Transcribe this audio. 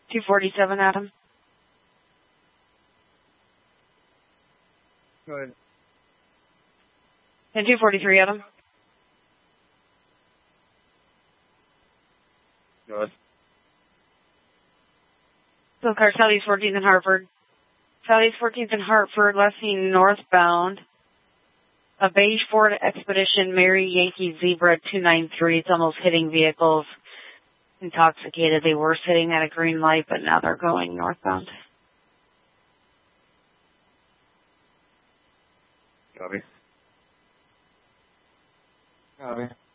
247, Adam. Go ahead. And 243, Adam. Go ahead. So car Southeast 14th in Hartford. Southeast 14th in Hartford, last seen northbound. A beige Ford Expedition Mary Yankee Zebra 293. It's almost hitting vehicles. Intoxicated. They were sitting at a green light, but now they're going northbound. Copy. Copy.